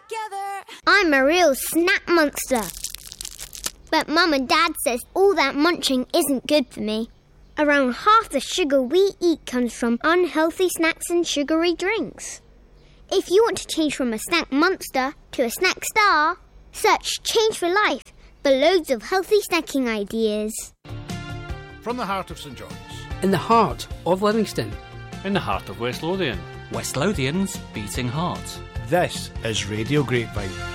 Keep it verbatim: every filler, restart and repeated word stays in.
together. I'm a real snack monster. But Mum and Dad says all that munching isn't good for me. Around half the sugar we eat comes from unhealthy snacks and sugary drinks. If you want to change from a snack monster to a snack star, search Change for Life for loads of healthy snacking ideas. From the heart of St John's. In the heart of Livingston. In the heart of West Lothian. West Lothian's beating heart. This is Radio Grapevine.